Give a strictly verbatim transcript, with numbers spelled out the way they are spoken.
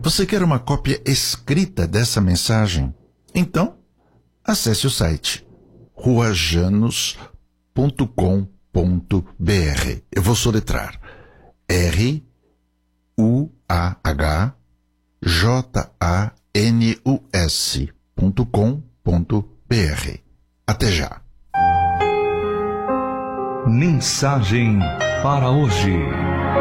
Você quer uma cópia escrita dessa mensagem? Então, acesse o site rua janos ponto com ponto b r. Eu vou soletrar R U A H J A N U S ponto com ponto b r. Até já. Mensagem para hoje.